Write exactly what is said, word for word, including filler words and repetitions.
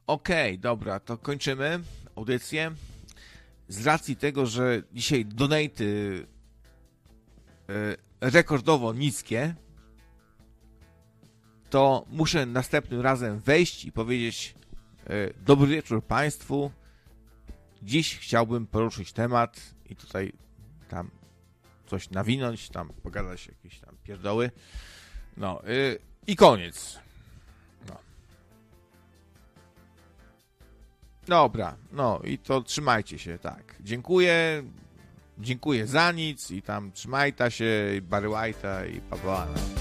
Okej, okay, dobra, to kończymy audycję. Z racji tego, że dzisiaj donaty y, rekordowo niskie, to muszę następnym razem wejść i powiedzieć y, dobry wieczór Państwu. Dziś chciałbym poruszyć temat i tutaj tam coś nawinąć, tam pogadać jakieś tam pierdoły. No y, i koniec. No. Dobra, no i to trzymajcie się, tak. Dziękuję, dziękuję za nic i tam trzymajta się, i Barry White'a i Pawła.